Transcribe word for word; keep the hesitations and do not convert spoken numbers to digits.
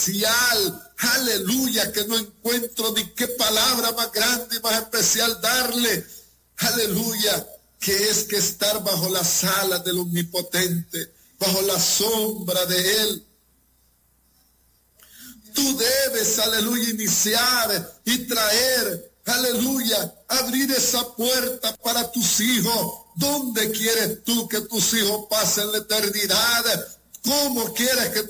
especial, aleluya, que no encuentro ni qué palabra más grande y más especial darle, aleluya, que es que estar bajo las alas del Omnipotente, bajo la sombra de Él. Tú debes, aleluya, iniciar y traer, aleluya, abrir esa puerta para tus hijos. ¿Dónde quieres tú que tus hijos pasen la eternidad? ¿Cómo quieres que